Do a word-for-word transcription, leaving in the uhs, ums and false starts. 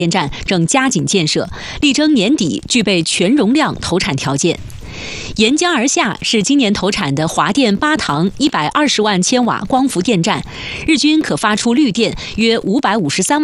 电站正加紧建设，力争年底具备全容量投产条件。沿江而下是今年投产的华电八塘一百二十万千瓦光伏电站，日均可发出绿电约五百五十三万。